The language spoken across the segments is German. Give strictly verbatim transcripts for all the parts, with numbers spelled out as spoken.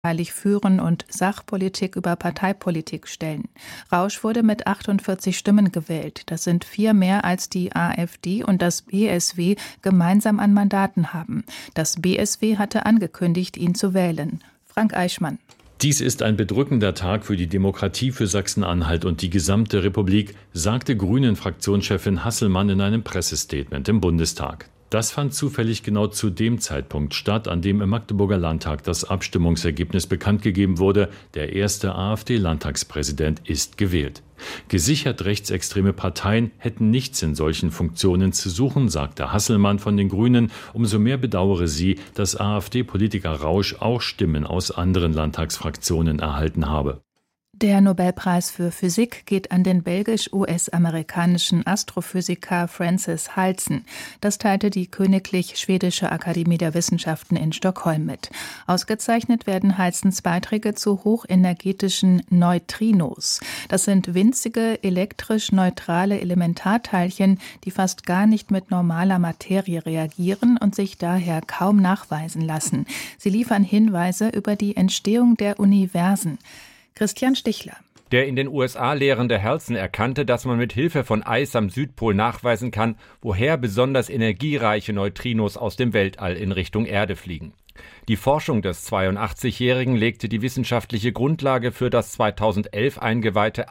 heilig führen und Sachpolitik über Parteipolitik stellen. Rausch wurde mit achtundvierzig Stimmen gewählt. Das sind vier mehr als die AfD und das B S W gemeinsam an Mandaten haben. Das B S W hatte angekündigt, ihn zu wählen. Frank Eichmann. Dies ist ein bedrückender Tag für die Demokratie, für Sachsen-Anhalt und die gesamte Republik, sagte Grünen-Fraktionschefin Hasselmann in einem Pressestatement im Bundestag. Das fand zufällig genau zu dem Zeitpunkt statt, an dem im Magdeburger Landtag das Abstimmungsergebnis bekannt gegeben wurde. Der erste AfD-Landtagspräsident ist gewählt. Gesichert rechtsextreme Parteien hätten nichts in solchen Funktionen zu suchen, sagte Hasselmann von den Grünen. Umso mehr bedauere sie, dass AfD-Politiker Rausch auch Stimmen aus anderen Landtagsfraktionen erhalten habe. Der Nobelpreis für Physik geht an den belgisch-U S-amerikanischen Astrophysiker Francis Halzen. Das teilte die Königlich Schwedische Akademie der Wissenschaften in Stockholm mit. Ausgezeichnet werden Halzens Beiträge zu hochenergetischen Neutrinos. Das sind winzige, elektrisch neutrale Elementarteilchen, die fast gar nicht mit normaler Materie reagieren und sich daher kaum nachweisen lassen. Sie liefern Hinweise über die Entstehung der Universen. Christian Stichler. Der in den U S A lehrende Halzen erkannte, dass man mit Hilfe von Eis am Südpol nachweisen kann, woher besonders energiereiche Neutrinos aus dem Weltall in Richtung Erde fliegen. Die Forschung des zweiundachtzigjährigen legte die wissenschaftliche Grundlage für das zweitausendelf eingeweihte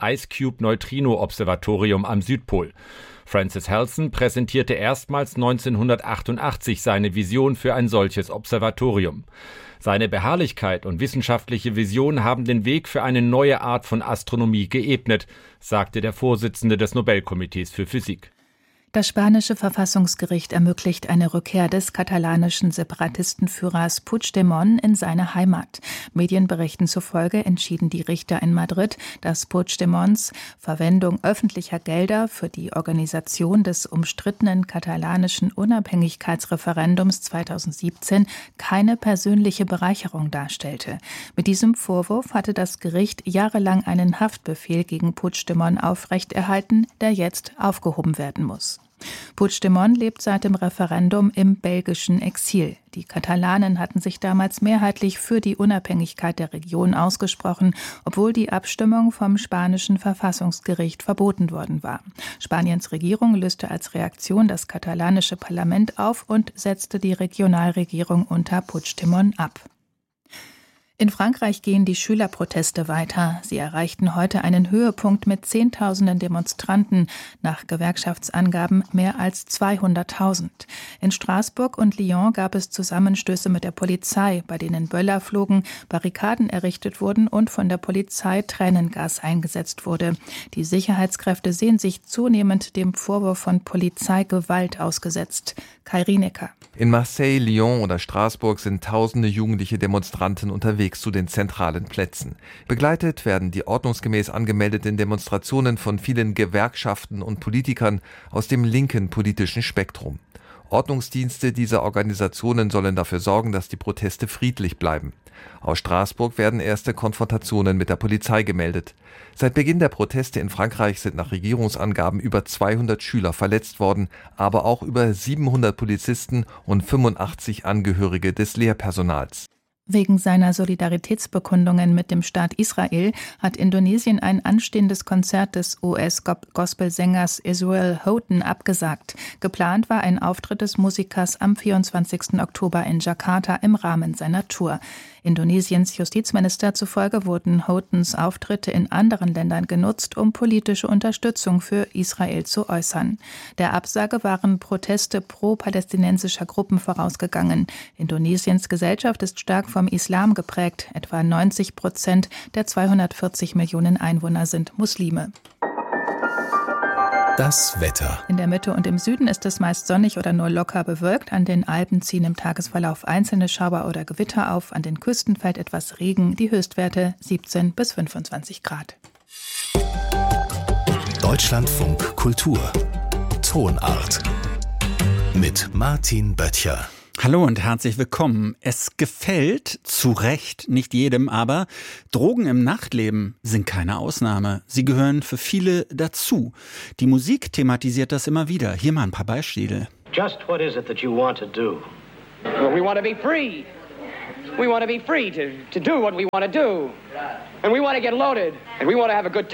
IceCube-Neutrino-Observatorium am Südpol. Francis Halzen präsentierte erstmals neunzehnhundertachtundachtzig seine Vision für ein solches Observatorium. Seine Beharrlichkeit und wissenschaftliche Vision haben den Weg für eine neue Art von Astronomie geebnet, sagte der Vorsitzende des Nobelkomitees für Physik. Das spanische Verfassungsgericht ermöglicht eine Rückkehr des katalanischen Separatistenführers Puigdemont in seine Heimat. Medienberichten zufolge entschieden die Richter in Madrid, dass Puigdemonts Verwendung öffentlicher Gelder für die Organisation des umstrittenen katalanischen Unabhängigkeitsreferendums zweitausendsiebzehn keine persönliche Bereicherung darstellte. Mit diesem Vorwurf hatte das Gericht jahrelang einen Haftbefehl gegen Puigdemont aufrechterhalten, der jetzt aufgehoben werden muss. Puigdemont lebt seit dem Referendum im belgischen Exil. Die Katalanen hatten sich damals mehrheitlich für die Unabhängigkeit der Region ausgesprochen, obwohl die Abstimmung vom spanischen Verfassungsgericht verboten worden war. Spaniens Regierung löste als Reaktion das katalanische Parlament auf und setzte die Regionalregierung unter Puigdemont ab. In Frankreich gehen die Schülerproteste weiter. Sie erreichten heute einen Höhepunkt mit Zehntausenden Demonstranten, nach Gewerkschaftsangaben mehr als zweihunderttausend. In Straßburg und Lyon gab es Zusammenstöße mit der Polizei, bei denen Böller flogen, Barrikaden errichtet wurden und von der Polizei Tränengas eingesetzt wurde. Die Sicherheitskräfte sehen sich zunehmend dem Vorwurf von Polizeigewalt ausgesetzt. Kai Rienecker. In Marseille, Lyon oder Straßburg sind tausende jugendliche Demonstranten unterwegs zu den zentralen Plätzen. Begleitet werden die ordnungsgemäß angemeldeten Demonstrationen von vielen Gewerkschaften und Politikern aus dem linken politischen Spektrum. Ordnungsdienste dieser Organisationen sollen dafür sorgen, dass die Proteste friedlich bleiben. Aus Straßburg werden erste Konfrontationen mit der Polizei gemeldet. Seit Beginn der Proteste in Frankreich sind nach Regierungsangaben über zweihundert Schüler verletzt worden, aber auch über siebenhundert Polizisten und fünfundachtzig Angehörige des Lehrpersonals. Wegen seiner Solidaritätsbekundungen mit dem Staat Israel hat Indonesien ein anstehendes Konzert des U S-Gospelsängers Israel Houghton abgesagt. Geplant war ein Auftritt des Musikers am vierundzwanzigsten Oktober in Jakarta im Rahmen seiner Tour. Indonesiens Justizminister zufolge wurden Houghtons Auftritte in anderen Ländern genutzt, um politische Unterstützung für Israel zu äußern. Der Absage waren Proteste pro-palästinensischer Gruppen vorausgegangen. Indonesiens Gesellschaft ist stark vom Islam geprägt. Etwa neunzig Prozent der zweihundertvierzig Millionen Einwohner sind Muslime. Das Wetter. In der Mitte und im Süden ist es meist sonnig oder nur locker bewölkt. An den Alpen ziehen im Tagesverlauf einzelne Schauer oder Gewitter auf. An den Küsten fällt etwas Regen. Die Höchstwerte siebzehn bis fünfundzwanzig Grad. Deutschlandfunk Kultur. Tonart. Mit Martin Böttcher. Hallo und herzlich willkommen. Es gefällt zu Recht nicht jedem, aber Drogen im Nachtleben sind keine Ausnahme. Sie gehören für viele dazu. Die Musik thematisiert das immer wieder. Hier mal ein paar Beispiele. Just what is it that you want to do? Well, we want to be free. We want to be free to, to do what we want to do. And we want to get loaded. And we want to have a good